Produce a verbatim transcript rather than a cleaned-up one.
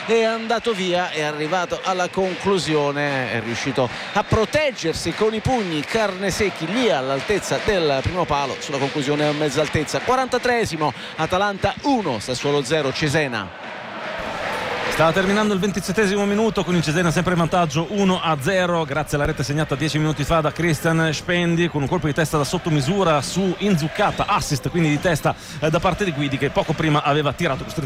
è andato via, è arrivato alla conclusione, è riuscito a proteggersi con i pugni Carnesecchi lì all'altezza del primo palo sulla conclusione a mezza altezza. quarantatreesimo, Atalanta uno, Sassuolo zero, Cesena. Stava terminando il ventisettesimo minuto con il Cesena sempre in vantaggio uno a zero grazie alla rete segnata dieci minuti fa da Christian Spendi con un colpo di testa da sottomisura su Inzuccata, assist quindi di testa eh, da parte di Guidi, che poco prima aveva tirato questo